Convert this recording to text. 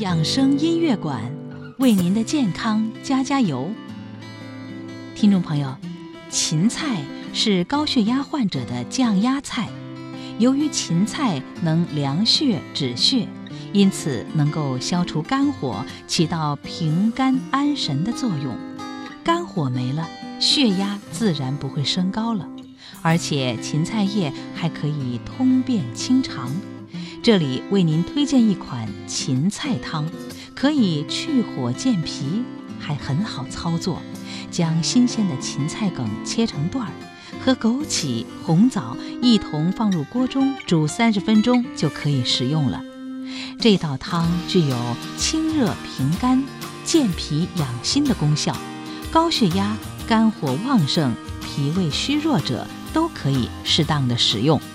养生音乐馆为您的健康加加油。听众朋友，芹菜是高血压患者的降压菜，由于芹菜能凉血止血，因此能够消除肝火，起到平肝安神的作用。肝火没了，血压自然不会升高了，而且芹菜叶还可以通便清肠。这里为您推荐一款芹菜汤，可以去火健脾，还很好操作。将新鲜的芹菜梗切成段儿，和枸杞、红枣一同放入锅中煮30分钟就可以食用了。这道汤具有清热平肝、健脾养心的功效，高血压、肝火旺盛、脾胃虚弱者都可以适当的使用。